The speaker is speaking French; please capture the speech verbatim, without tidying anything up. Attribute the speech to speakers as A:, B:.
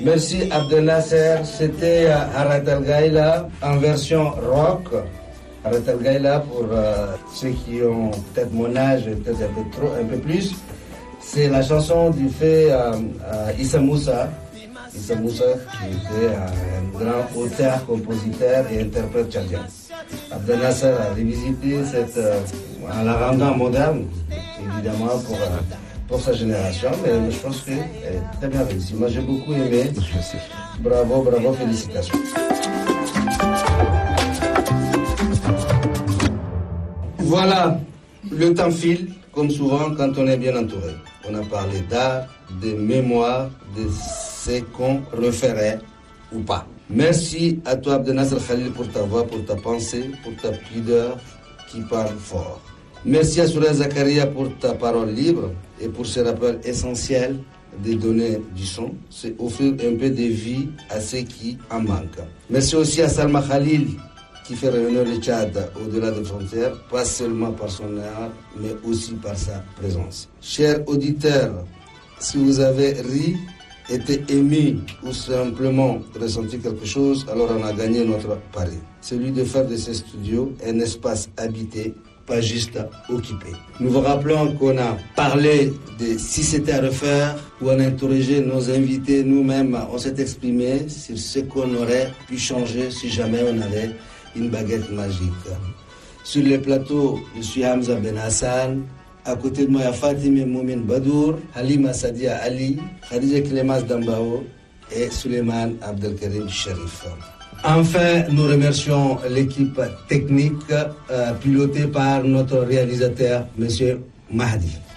A: Merci Abdel Nasser, c'était Harat Al Gaïla en version rock. Harat Al Gaïla, pour euh, ceux qui ont peut-être mon âge, peut-être un peu trop, un peu plus, c'est la chanson du fait euh, euh, Issa Moussa. Issa Moussa qui était un grand auteur, compositeur et interprète tchadien. Abdel Nasser a revisité cette, euh, en la rendant moderne, évidemment pour, euh, pour sa génération, mais je pense qu'elle est très bien réussie. Moi j'ai beaucoup aimé. Merci. Bravo, bravo, félicitations. Voilà, le temps file, comme souvent quand on est bien entouré. On a parlé d'art, de mémoire, de ce qu'on referait ou pas. Merci à toi Abdel Nasser Khalil pour ta voix, pour ta pensée, pour ta pudeur qui parle fort. Merci à Soura Zakaria pour ta parole libre et pour ce rappel essentiel des données du son. C'est offrir un peu de vie à ceux qui en manquent. Merci aussi à Salma Khalil qui fait réunir le Tchad au-delà des frontières, pas seulement par son art, mais aussi par sa présence. Chers auditeurs, si vous avez ri, été ému ou simplement ressenti quelque chose, alors on a gagné notre pari. Celui de faire de ces studios un espace habité, pas juste occupé. Nous vous rappelons qu'on a parlé de si c'était à refaire, où on a interrogé nos invités, nous-mêmes, on s'est exprimé sur ce qu'on aurait pu changer si jamais on avait une baguette magique. Sur le plateau, je suis Hamza Ben Hassan. À côté de moi, il y a Fatima Moumine Badour, Halima Sadia Ali, Khadija Clémas Dambao et Suleiman Abdelkarim Sherif. Enfin, nous remercions l'équipe technique euh, pilotée par notre réalisateur, M. Mahdi.